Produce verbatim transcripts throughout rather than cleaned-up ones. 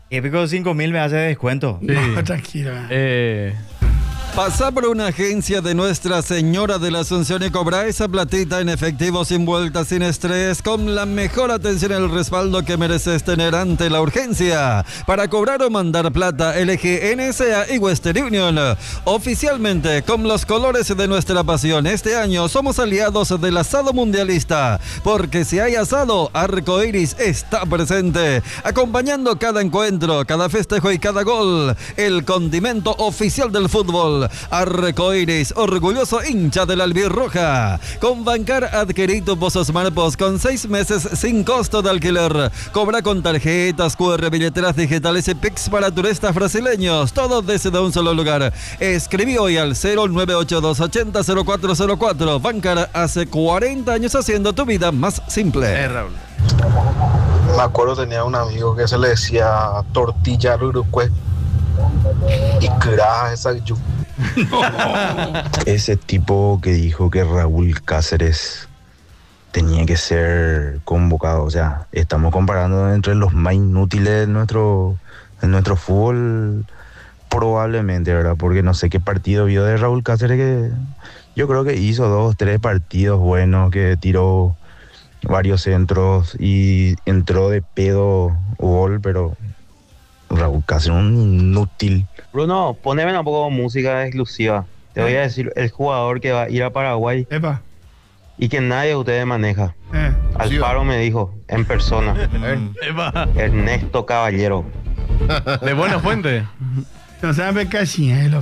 Épico cinco mil me hace descuento. Sí. No, tranquilo. Eh, Pasa por una agencia de Nuestra Señora de la Asunción y cobra esa platita en efectivo, sin vueltas, sin estrés, con la mejor atención y el respaldo que mereces tener ante la urgencia. Para cobrar o mandar plata, elige N S A y Western Union. Oficialmente, con los colores de nuestra pasión, este año somos aliados del asado mundialista, porque si hay asado, Arcoiris está presente, acompañando cada encuentro, cada festejo y cada gol. El condimento oficial del fútbol. Arcoiris, orgulloso hincha de la albirroja. Con Bancar adquirí tu Pozo Smart Post con seis meses sin costo de alquiler. Cobra con tarjetas, cu erre, billeteras digitales y Pix para turistas brasileños. Todo desde un solo lugar. Escribí hoy al cero nueve ocho dos ochenta cero cuatro cero cuatro. Bancar, hace cuarenta años haciendo tu vida más simple. eh, Raúl. Me acuerdo, tenía un amigo que se le decía tortilla rurucue y craja esa yu. Ese tipo que dijo que Raúl Cáceres tenía que ser convocado, o sea, estamos comparando entre los más inútiles de nuestro, de nuestro fútbol, probablemente, ¿verdad? Porque no sé qué partido vio de Raúl Cáceres, que yo creo que hizo dos, tres partidos buenos, que tiró varios centros y entró de pedo gol, pero Raúl Cáceres un inútil. Bruno, poneme un poco de música exclusiva. Te voy a decir el jugador que va a ir a Paraguay Epa. y que nadie de ustedes maneja. Eh. Alfaro me dijo en persona. Epa, Ernesto Caballero. de buena fuente. No saben cachinielo.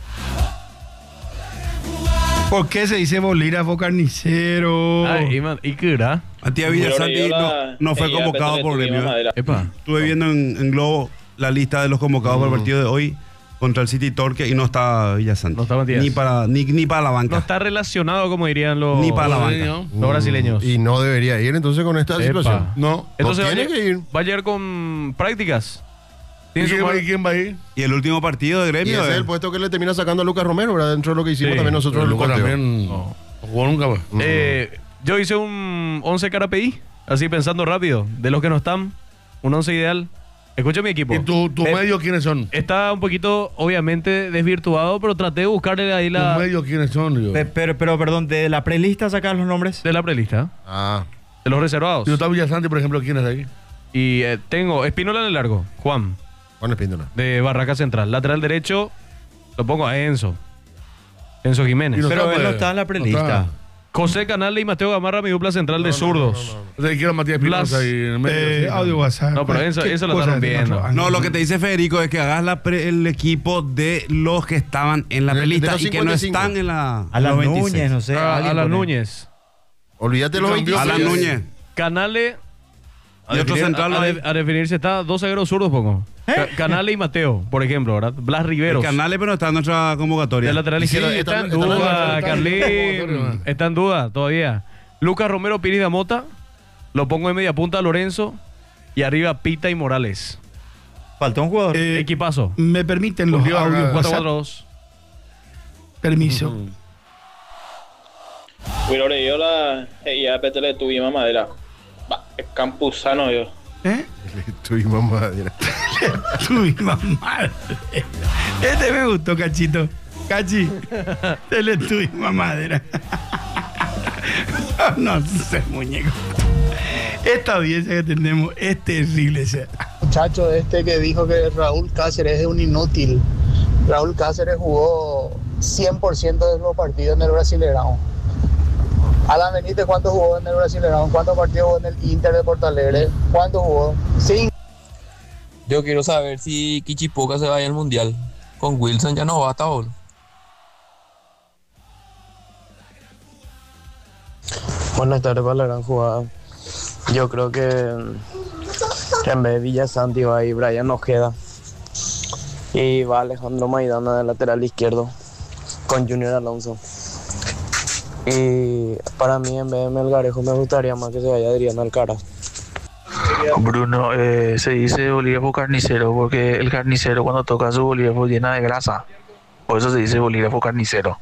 ¿Por qué se dice bolígrafo carnicero? Ay, y, man- y qué era. Matías Villasanti no, no fue convocado por gremio. Epa. Estuve viendo en, en Globo la lista de los convocados para el partido de hoy contra el City Torque y no está Villasanti. No está Matías. Ni para, ni, ni para la banca. No está relacionado, como dirían los, Ni para la banca. los brasileños. Y no debería ir entonces con esta Epa. situación. No, Entonces no va, a tiene llegar- que ir. va a llegar con prácticas. ¿Y Tiene su quién, mar- va- y quién va a ir? Y el último partido de Y gremio. ese es eh. el puesto que le termina sacando a Lucas Romero, ¿verdad? Dentro de lo que hicimos Sí, también nosotros en el Lucas conteo. también no jugó nunca, pues. Eh, yo hice un once cara P I, así pensando rápido, de los que no están, un once ideal. Escucha mi equipo. ¿Y tu, tu Me- medio quiénes son? Está un poquito, obviamente, desvirtuado, pero traté de buscarle ahí la... ¿Tus medios quiénes son? Digo? Pe- Pero, pero, perdón, de la prelista sacar los nombres. De la prelista, Ah, de los reservados. Si no está Villasanti, por ejemplo, ¿quién es ahí? Y eh, tengo Espínola en el largo, Juan, Juan Espíndola. de Barraca Central. Lateral derecho, lo pongo a Enzo. Enzo Jiménez. Y no Pero está, él no pues, está en la no prelista. está. José Canale y Mateo Gamarra, mi dupla central de zurdos. O sea, quiero a Matías Blas. Espinosa ahí en el medio. Eh, sí. audio WhatsApp. No, pero eso- ¿Qué eso lo cosa están de viendo. otro año? No, lo que te dice Federico es que hagas la pre- el equipo de los que estaban en la De- de prelista los y que no cincuenta y cinco. están en la. A las los veintiséis. Núñez, no sé. A, alguien Alan pone. Núñez. Olvídate de los Cambió. veintiséis. Alan Núñez. Canale. A Y otro definir- central a, no a hay. de- a definirse está dos zagueros zurdos, pongo. Ca- Canale y Mateo, por ejemplo, ¿verdad? Blas El Riveros. Canales, pero no está en nuestra convocatoria. De lateral Sí, izquierdo. está- está, en está en la- duda, está en la Carlín. convocatoria. Está en duda todavía. Lucas Romero Pires de Mota. Lo pongo en media punta a Lorenzo. Y arriba Pita y Morales. Faltó un jugador. Eh, Equipazo. Me permiten los Porque va a audios ganar. cuatro WhatsApp. cuatro dos. Permiso. Bueno, yo la ya petele tuvimos madera. Va, es campusano yo. ¿Eh? Tuvimos madera. Tuvimos madre. Este me gustó, Cachito. Cachi. Te le tuvimos madera. No sé, muñeco. Esta audiencia que tenemos es terrible. O sea. Muchacho este que dijo que Raúl Cáceres es un inútil. Raúl Cáceres jugó cien por ciento de los partidos en el Brasileirão. Alan Benítez, ¿cuánto jugó en el Brasileirão? ¿Cuántos partidos jugó en el Inter de Porto Alegre? ¿Cuánto jugó? Cinco. Yo quiero saber si Kichipoca se vaya al mundial. Con Wilson ya no basta, boludo. Buenas tardes para la gran jugada. Yo creo que en vez de Villasanti va a ir Brian Ojeda. Y va Alejandro Maidana de lateral izquierdo con Junior Alonso. Y para mí en vez de Melgarejo me gustaría más que se vaya Adrián Alcaraz. Bruno, eh, se dice bolígrafo carnicero porque el carnicero cuando toca su bolígrafo llena de grasa. Por eso se dice bolígrafo carnicero.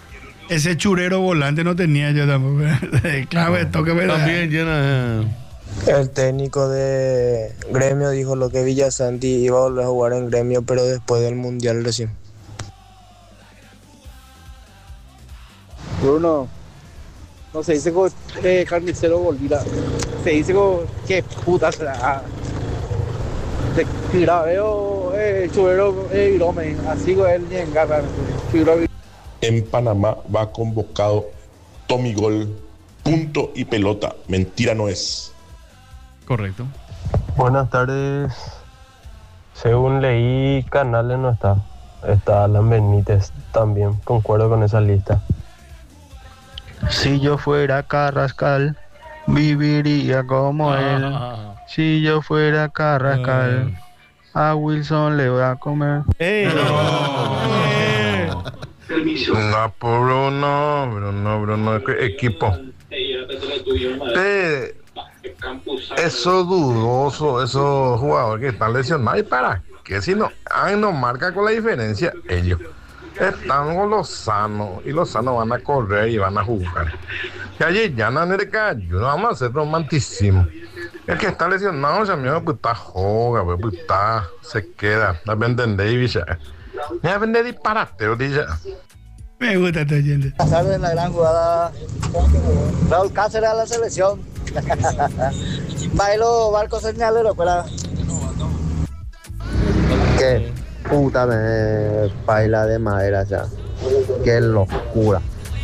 Ese churero volante no tenía yo tampoco. Claro, esto que me da. También llena. El técnico de Gremio dijo lo que Villasanti iba a volver a jugar en Gremio, pero después del Mundial recién. Bruno, no se dice con eh, carnicero Bolívar, se dice con qué puta será. Te tira, veo eh, chubero eh, virome, así con él ni en garra. En Panamá va convocado Tommy Gol, punto y pelota. Mentira no es. Correcto. Buenas tardes. Según leí, Canales no está. Está Alan Benítez también. Concuerdo con esa lista. Si yo fuera Carrascal, viviría como él. Si yo fuera Carrascal, a Wilson le voy a comer. No, por Bruno, Bruno, Bruno, ¿qué equipo? Eh, eso dudoso, esos jugadores que están lesionados, ¿y para qué? Si no, ay, no marca con la diferencia ellos. Están con los sanos y los sanos van a correr y van a jugar. Y allí ya no no vamos a hacer romanticismo. El que está lesionado, ya me pues está joga, pues está, se queda. La venden Davis ya. Me venden disparate, dice. Me gusta esta gente. Pasar en la gran jugada. Raúl Cáceres a la selección. Bailo barco señalero, para. Qué puta me baila de madera ya. Qué locura.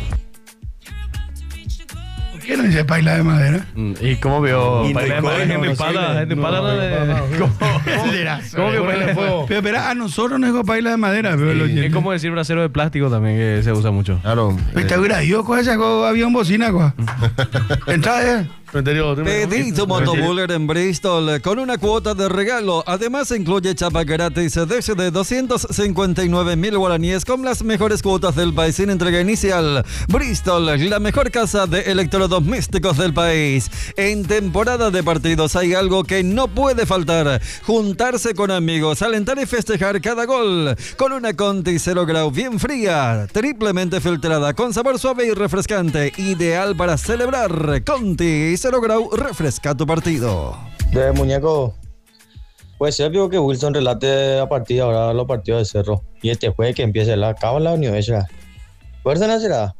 ¿Por qué no dice paila de madera? ¿Y cómo vio Y paila de no, madera? no, Gente no, pala, no, gente no, pala. no, de- ¿Cómo- ¿Cómo vio paila de fuego? Pero, pero a nosotros nos dijo paila de madera. Pero el Sí, oyente. es como decir brasero de plástico también, que se usa mucho. Claro. Está gracioso, coge esa cosa, avión bocina, coja. Entra, eh. Pedito Motobuller en Bristol con una cuota de regalo. Además incluye chapa gratis desde doscientos cincuenta y nueve mil guaraníes con las mejores cuotas del país sin entrega inicial. Bristol, la mejor casa de electrodomésticos del país. En temporada de partidos hay algo que no puede faltar: juntarse con amigos, alentar y festejar cada gol con una Conti cero grau bien fría, triplemente filtrada, con sabor suave y refrescante, ideal para celebrar. Conti cero grau, refresca tu partido. De muñeco, pues ser digo que Wilson relate a partir de ahora los partidos de Cerro. Y este jueves que empiece la cábala universidad. ¿Fuerza no será?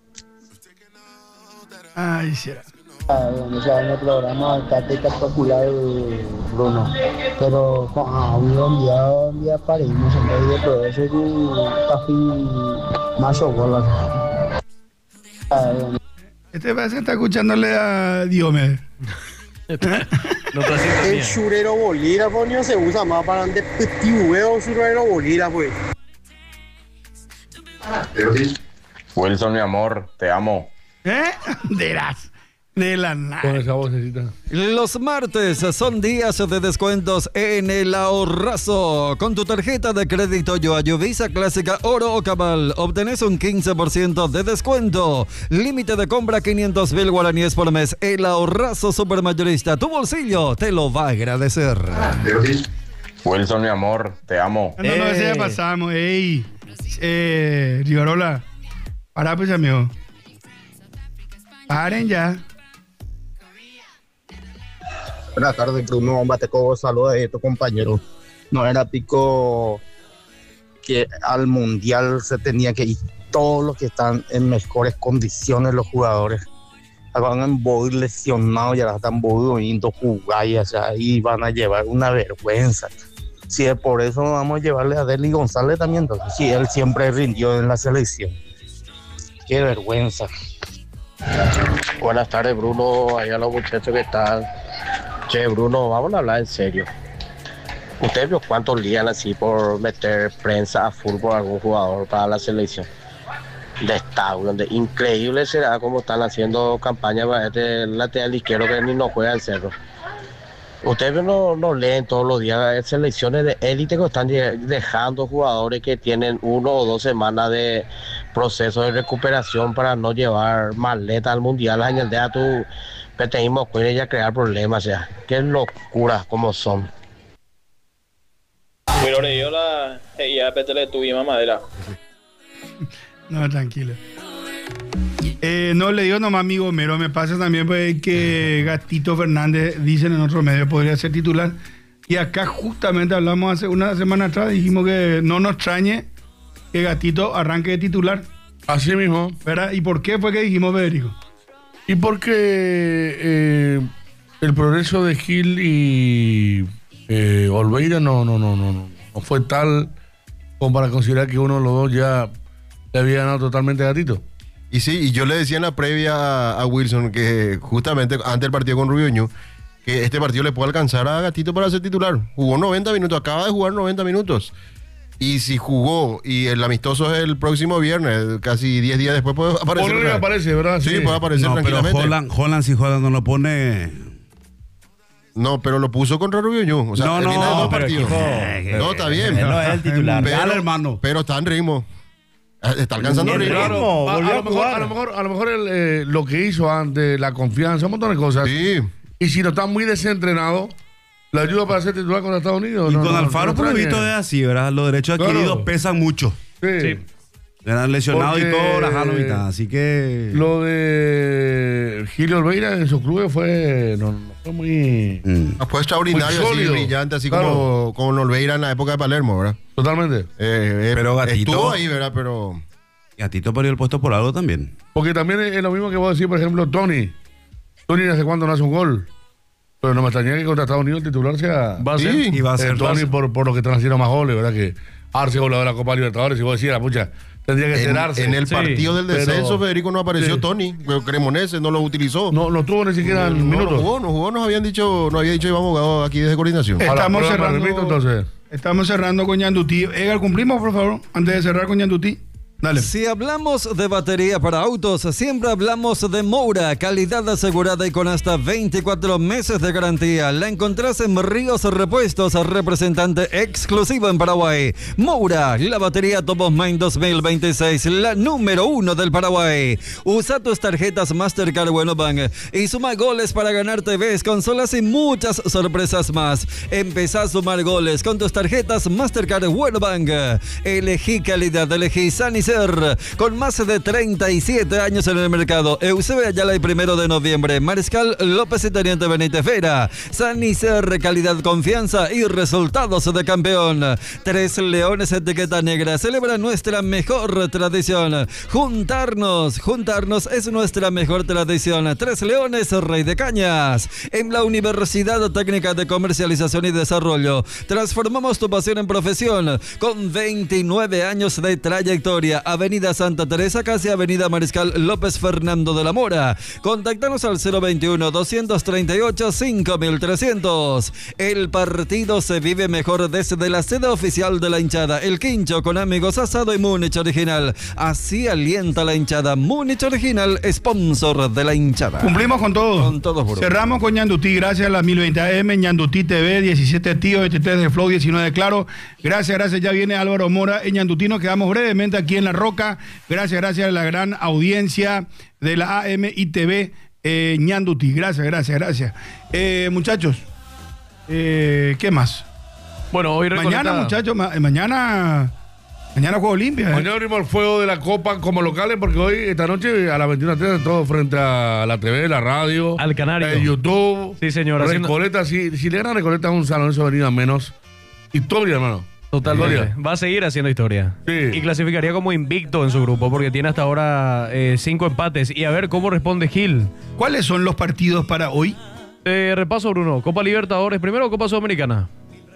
Ay, será. O sea, en el programa está espectacular, Bruno. Pero con audio un día, un día parimos en medio de todo eso. Casi más bolas. Este parece está escuchándole a Diomedes. El churero bolígrafo no se usa más para un huevo churero bolígrafo, pues. Wilson, mi amor, te amo. ¿Eh? De las. De la nada. Con esa vocecita. Los martes son días de descuentos en el Ahorrazo. Con tu tarjeta de crédito Yoayo Visa Clásica Oro o Cabal obtenés un quince por ciento de descuento. Límite de compra quinientos mil guaraníes por mes. El Ahorrazo Supermayorista. Tu bolsillo te lo va a agradecer. Wilson, mi amor, te amo. No, no, ese ya pasamos. Ey. Eh, Rivarola. Pará, pues, amigo. Paren ya. Buenas tardes, Bruno. Bateco, saludos a tu compañero. No era pico que al mundial se tenía que ir todos los que están en mejores condiciones, los jugadores. Van en boy lesionados y ahora están volviendo a jugar y allá, y van a llevar una vergüenza. Si es por eso, vamos a llevarle a Deli González también. Entonces, si él siempre rindió en la selección. Qué vergüenza. Buenas tardes, Bruno, allá los muchachos que están. Che, Bruno, vamos a hablar en serio. ¿Usted vio cuántos lían así por meter prensa a full por algún jugador para la selección? De estado, donde increíble será cómo están haciendo campaña para este lateral izquierdo que ni no juega en Cerro. Ustedes no, no leen todos los días selecciones de élite que están dejando jugadores que tienen uno o dos semanas de proceso de recuperación para no llevar maleta al mundial, añadir a tu peteísmo y ya crear problemas, o sea, qué locura como son. Pero le dio la ya petele tu y mamadera. No, tranquilo. Eh, no, le digo nomás, amigo Homero, me pasa también pues, que Gatito Fernández, dicen en otro medio, podría ser titular. Y acá justamente hablamos hace una semana atrás, dijimos que no nos extrañe que Gatito arranque de titular. Así mismo. ¿Verdad? ¿Y por qué fue que dijimos, Federico? Y porque eh, el progreso de Gil y eh, Olveira no, no, no, no, no, no fue tal como para considerar que uno de los dos ya le había ganado totalmente a Gatito. Y sí, y yo le decía en la previa a, a Wilson que justamente antes del partido con Rubio Ñu, que este partido le puede alcanzar a Gatito para ser titular. Jugó noventa minutos, acaba de jugar noventa minutos. Y si jugó, y el amistoso es el próximo viernes, casi diez días después puede aparecer. Por aparece, ¿verdad? Sí, sí, puede aparecer no, tranquilamente. Pero Holland, Holland, si Holland no lo pone... No, pero lo puso contra Rubio Ñu. O sea, no, no, viene de dos pero partidos. Equipo, no, está bien. Él no es el titular. Pero, Dale, hermano. pero está en ritmo. Está alcanzando el ritmo. ritmo. A, a, Volvió lo a mejor, jugar. a lo mejor, a lo mejor el, eh, lo que hizo antes, la confianza, un montón de cosas. Sí. Y si no está muy desentrenado, ¿le ayuda para ser titular con Estados Unidos? Y no, con no, Alfaro, no por lo extrañe. visto, es así, ¿verdad? Los derechos adquiridos Claro. pesan mucho. Sí. Sí. Eran lesionados Porque y todo, la jalo y tal. Así que... Lo de Gil Olveira en sus clubes fue, no, no fue muy... Mm. Fue extraordinario, Muy así sólido. brillante, así Claro. como, como Olveira en la época de Palermo, ¿verdad? Totalmente. Eh, eh, Pero Gatito- estuvo ahí, ¿verdad? Pero... Gatito perdió el puesto por algo también. Porque también es lo mismo que vos decís, por ejemplo, Tony. Tony hace cuánto no hace un gol. Pero no me extrañaría que contra Estados Unidos el titular sea... Va a ser. Y va a eh, ser... Tony por, por lo que están haciendo más goles, ¿verdad? Que Arce goleador de la Copa Libertadores, y vos decías, pucha, tendría que ser En, Arce. en el Sí, partido del descenso, pero- Federico, no apareció sí. Tony. Pero Cremonese no lo utilizó. No, no tuvo ni siquiera el no, minuto. no jugó, no jugó, nos habían dicho, nos había dicho Iván Abogado aquí desde coordinación. Ahora, Estamos programa cerrando, remito, entonces. estamos cerrando con Ñandutí. Edgar, cumplimos, por favor, antes de cerrar con Ñandutí. Dale. Si hablamos de batería para autos, siempre hablamos de Moura, calidad asegurada y con hasta veinticuatro meses de garantía. La encontrás en Ríos Repuestos, representante exclusivo en Paraguay. Moura, la batería Topos Main dos mil veintiséis, la número uno del Paraguay. Usa tus tarjetas Mastercard Buenobank y suma goles para ganar T Vs, consolas y muchas sorpresas más. Empezá a sumar goles con tus tarjetas Mastercard Buenobank. Elegí calidad, elegí Sanicer, con más de treinta y siete años en el mercado. Eusebio Ayala y primero de noviembre. Mariscal López y Teniente Benítez Vera. Sanicer, calidad, confianza y resultados de campeón. Tres Leones, etiqueta negra. Celebra nuestra mejor tradición. Juntarnos, juntarnos es nuestra mejor tradición. Tres Leones, Rey de Cañas. En la Universidad Técnica de Comercialización y Desarrollo, transformamos tu pasión en profesión. Con veintinueve años de trayectoria. Avenida Santa Teresa, casi Avenida Mariscal López Fernando de la Mora. Contáctanos al cero veintiuno, doscientos treinta y ocho, cinco mil trescientos. El partido se vive mejor desde la sede oficial de la hinchada. El Quincho con amigos, asado y Múnich original. Así alienta la hinchada. Múnich original, sponsor de la hinchada. Cumplimos con todo. Con todos, bro. Cerramos con Ñandutí, gracias a la mil veinte A M, Ñandutí T V, diecisiete Tío, veintitrés de Flow, diecinueve de Claro. Gracias, gracias. Ya viene Álvaro Mora en Ñandutí. Nos quedamos brevemente aquí en La Roca. Gracias, gracias a la gran audiencia de la A M y T V eh, Ñandutí. Gracias, gracias, gracias. Eh, muchachos, eh, ¿qué más? Bueno, hoy Mañana, Recoleta- muchachos, ma- eh, mañana, mañana juego Olimpia. ¿eh? Mañana abrimos el fuego de la Copa como locales porque hoy, esta noche, a las veintiuna treinta, todo frente a la T V, la radio, Al Canario. el YouTube. Sí, señor, haciendo- Recoleta, si, si le gana a Recoleta un San Lorenzo Avenida menos. Historia, hermano. Totalmente. Historia. Va a seguir haciendo historia. Sí. Y clasificaría como invicto en su grupo porque tiene hasta ahora eh, cinco empates. Y a ver cómo responde Gil. ¿Cuáles son los partidos para hoy? Eh, repaso, Bruno. Copa Libertadores primero o Copa Sudamericana.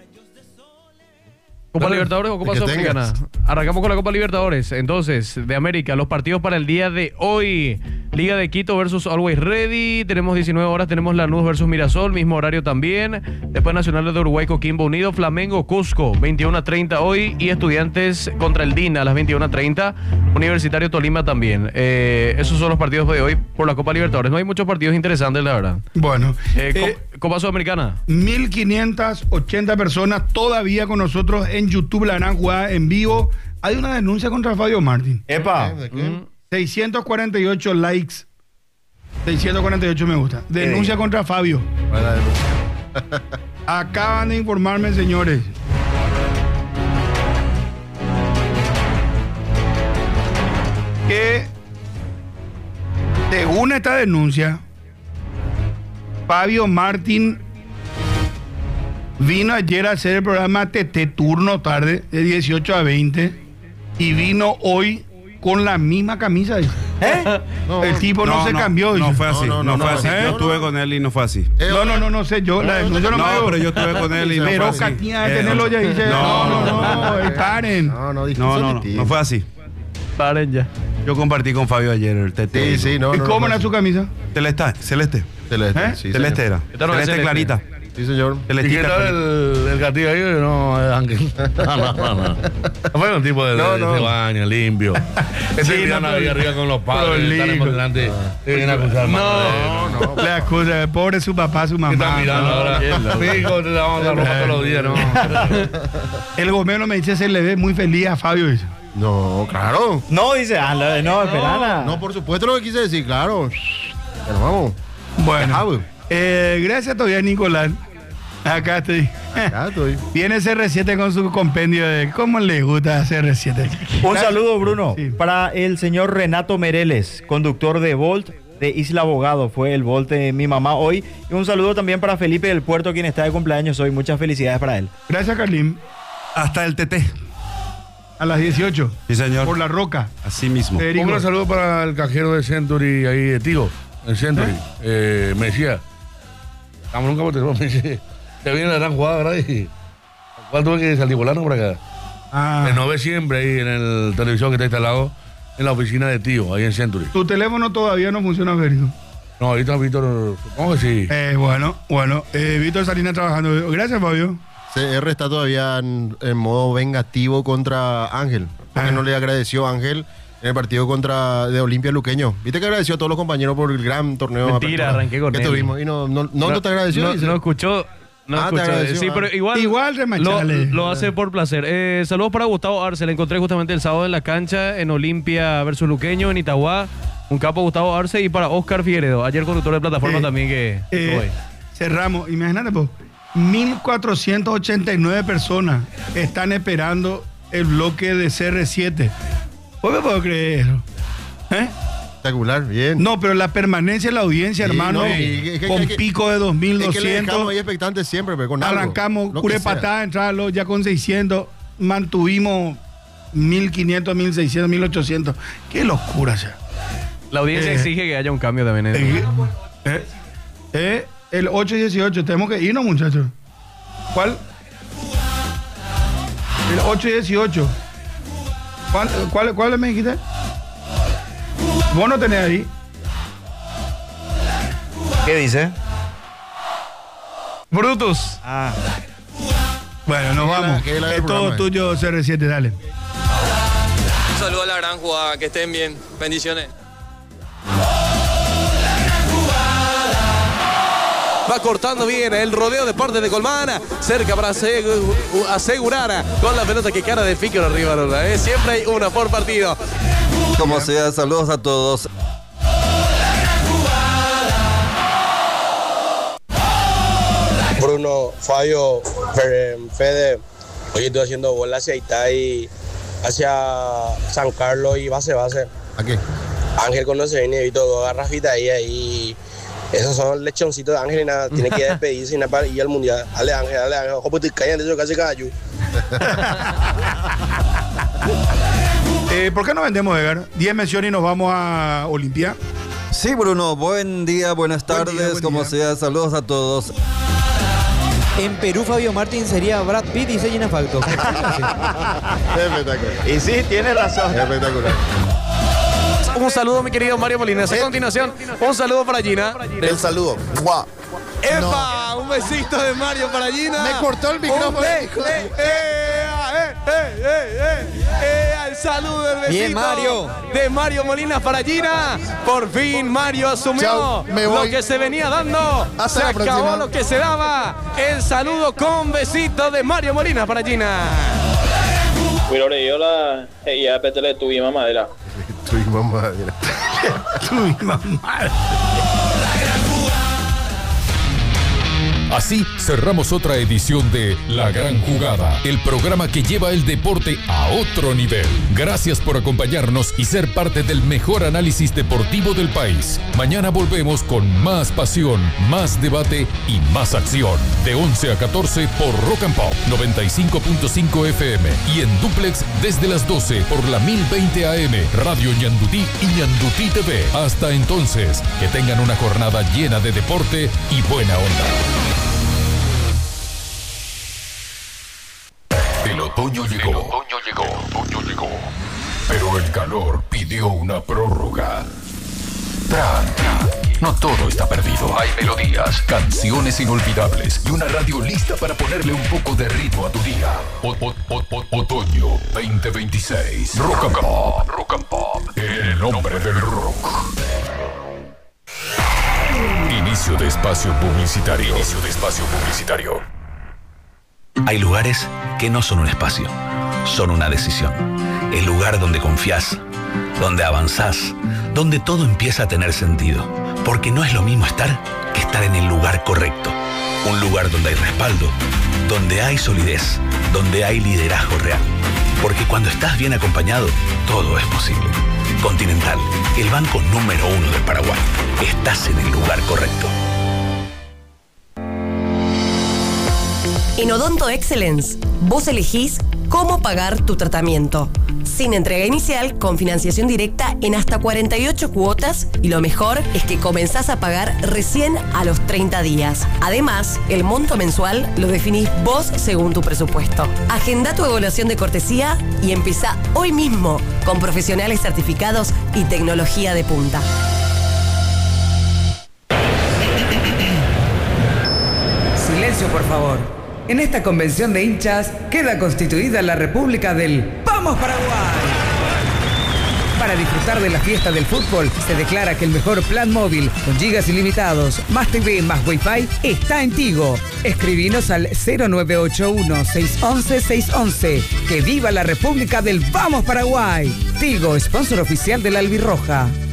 Copa Dale, Libertadores o Copa el que Sudamericana. tengas. Arrancamos con la Copa Libertadores. Entonces, de América, los partidos para el día de hoy. Liga de Quito versus Always Ready. Tenemos diecinueve horas, tenemos Lanús versus Mirasol, mismo horario también. Después Nacional de Uruguay, Coquimbo Unido, Flamengo, Cusco, veintiuno a treinta hoy. Y Estudiantes contra el D I N a las veintiuno a treinta. Universitario Tolima también. Eh, esos son los partidos de hoy por la Copa Libertadores. No hay muchos partidos interesantes, la verdad. Bueno, Eh, eh, Co- Copa Sudamericana. mil quinientas ochenta personas todavía con nosotros en YouTube, la gran jugada en vivo. Hay una denuncia contra Fabio Martín. Epa. ¿De qué? Mm. seiscientos cuarenta y ocho likes. seiscientos cuarenta y ocho me gusta. Denuncia contra Fabio. Buena denuncia. Acaban de informarme, señores. Que Según esta denuncia, Fabio Martín vino ayer a hacer el programa T T turno tarde, de dieciocho a veinte, y vino hoy con la misma camisa. Dice. ¿Eh? No, el tipo no, no, se no, cambió. No dice. fue así, no, no, no fue así. ¿Eh? Yo estuve con él y no fue así. No, no, no, no sé yo. La, no, yo no, No, me pero yo estuve con él y no Pero fue así. Katia de Eh, tenerlo ya dice. No, no, no, no, paren. No, no, No, no, no, no fue así. Paren ya. Yo compartí con Fabio ayer el T T. Sí, sí, no. ¿Y no, cómo no, era no, su camisa? Celeste, celeste. Celeste, ¿Eh? sí, Celeste señor. era. Esta no es Celeste celeste. clarita. Sí, señor. ¿Y qué Celestita tal clarita. el, el gatillo ahí? No, es Ángel. No, no, no, no. No fue un tipo de, No, de, no. de baño, limpio. Este Sí, sí, no, ahí pero- arriba con los padres, prolijo. están por delante. Y vienen a acusar más. No, no. La excusa, pobre su papá, su ¿Qué mamá. están mirando No, ahora? Fijo, te lavamos la ropa todos los días, ¿no? El gomero me dice, se le ve muy feliz a Fabio. Dice. No, claro. No, dice, ah, no, no, esperala. No, por supuesto lo que quise decir, claro. Pero vamos. Bueno, Ajá, güey. eh, gracias todavía, Nicolás. Acá estoy. Ya estoy. Viene C R siete con su compendio de cómo le gusta C R siete. Un saludo, Bruno, Sí. para el señor Renato Mereles, conductor de Volt de Isla Abogado. Fue el Volt de mi mamá hoy. Y un saludo también para Felipe del Puerto, quien está de cumpleaños hoy. Muchas felicidades para él. Gracias, Carlín. Hasta el T T. A las dieciocho. Sí, señor. Por la roca. Así mismo. Federico. Un gran saludo para el cajero de Century ahí de Tigo, en Century. Eh, me decía, estamos nunca por teléfono, me dice, te viene la gran jugada, ¿verdad? Y ¿cuál tuve que saltivolarnos por acá? Ah, Me ve siempre ahí en el televisión que está instalado en la oficina de Tío, ahí en Century. tu teléfono todavía no funciona, Federico. No, ahorita Víctor, supongo que sí. Eh, bueno, bueno. Eh, Víctor Salinas trabajando. Gracias, Fabio. C R está todavía en, en modo vengativo contra Ángel. Porque Ah. no le agradeció a Ángel en el partido contra de Olimpia Luqueño. Viste que agradeció a todos los compañeros por el gran torneo de Mentira, apertura arranqué con que él. tuvimos. Y no, no, no, no te agradeció. No, dice. no escuchó. No Ah, te escuchó. agradeció, Sí, ah. pero igual. Igual Lo, remachale. lo hace por placer. Eh, saludos para Gustavo Arce. Le encontré justamente el sábado en la cancha en Olimpia versus Luqueño, en Itagua. Un capo Gustavo Arce. Y para Oscar Figueredo, ayer conductor de plataforma Eh, también que Eh, estuvo ahí. cerramos. Imagínate, pues. mil cuatrocientas ochenta y nueve personas están esperando el bloque de C R siete. ¿Vos me puedo creer eso? ¿Eh? Espectacular, bien. No, pero la permanencia de la audiencia, Sí, hermano, no, y- es que- con es que- pico de dos mil Es que le dejamos doscientos. ahí expectantes siempre, pero con algo. Arrancamos, Lo cure que sea. patada, entrarlo ya con seiscientos. Mantuvimos mil quinientos, mil seiscientos, mil ochocientos. Qué locura, ya. La audiencia eh, exige que haya un cambio también. en- Eh, eh, eh, el ocho y dieciocho, tenemos que irnos, muchachos. ¿Cuál? El ocho y dieciocho. ¿Cuál, cuál, cuál me dijiste? Vos no tenés ahí. ¿Qué dice? Brutus. Ah, Bueno, nos Que la- vamos. que la del Es todo programa. tuyo, C R siete, dale. Un saludo a la gran jugada, que estén bien. Bendiciones. Va cortando bien el rodeo de parte de Colmán, cerca para asegu- asegurar con la pelota que cara de Fícaro arriba. ¿No? ¿Eh? Siempre hay una por partido. Como sea, saludos a todos. Bruno, Fabio, Fe- Fede, hoy estoy haciendo bola hacia Itay, hacia San Carlos y base base. ¿A qué? Ángel conoce bien y evito dos garrafitas ahí, ahí. Esos son lechoncitos de Ángel y nada, tiene que despedirse y nada para ir al mundial. Dale Ángel, dale Ángel, ojo, pues te callan de eso casi callo. Eh, ¿Por qué no vendemos, Edgar? diez menciones y nos vamos a Olimpia. Sí, Bruno, buen día, buenas Buen tardes, día, buen como día. sea, saludos a todos. En Perú, Fabio Martín sería Brad Pitt y se llena facto. Espectacular. y sí, tiene razón. Espectacular. Un saludo, mi querido Mario Molina. A continuación, un saludo para Gina. El saludo. ¡Guau! ¡Epa! Un besito de Mario para Gina. Me cortó el micrófono. Un be- eh, eh, eh, eh, eh, eh, el saludo, el besito. Bien, Mario. De Mario Molina para Gina. Por fin Mario asumió Chao, me voy. lo que se venía dando. Hasta se la acabó próxima. lo que se daba. El saludo con besito de Mario Molina para Gina. Cuidado, yo la. Ya, pétale tu y mamadera. Tu mamá, mira. Tu mamá. Así cerramos otra edición de La Gran Jugada, el programa que lleva el deporte a otro nivel. Gracias por acompañarnos y ser parte del mejor análisis deportivo del país. Mañana volvemos con más pasión, más debate y más acción. De once a catorce por Rock and Pop noventa y cinco punto cinco F M y en duplex desde las doce por la mil veinte A M, Radio Ñandutí y Ñandutí T V. Hasta entonces, que tengan una jornada llena de deporte y buena onda. El otoño llegó. El otoño llegó. El otoño llegó. Pero el calor pidió una prórroga. Tranqui, no todo está perdido. Hay melodías, canciones inolvidables y una radio lista para ponerle un poco de ritmo a tu día. O- o- o- o- Otoño veinte veintiséis. Rock and Pop. Rock and Pop. En el nombre del rock. Inicio de espacio publicitario. Inicio de espacio publicitario. Hay lugares que no son un espacio, son una decisión. El lugar donde confías, donde avanzás, donde todo empieza a tener sentido. Porque no es lo mismo estar que estar en el lugar correcto. Un lugar donde hay respaldo, donde hay solidez, donde hay liderazgo real. Porque cuando estás bien acompañado, todo es posible. Continental, el banco número uno del Paraguay. Estás en el lugar correcto. En Odonto Excellence, vos elegís cómo pagar tu tratamiento. Sin entrega inicial, con financiación directa en hasta cuarenta y ocho cuotas y lo mejor es que comenzás a pagar recién a los treinta días. Además, el monto mensual lo definís vos según tu presupuesto. Agenda tu evaluación de cortesía y empieza hoy mismo con profesionales certificados y tecnología de punta. Silencio, por favor. En esta convención de hinchas queda constituida la República del ¡Vamos Paraguay! Para disfrutar de la fiesta del fútbol, se declara que el mejor plan móvil con gigas ilimitados, más T V, más Wi-Fi, está en Tigo. Escribinos al cero nueve ocho uno, seis uno uno, seis uno uno. ¡Que viva la República del Vamos Paraguay! Tigo, sponsor oficial de la Albirroja.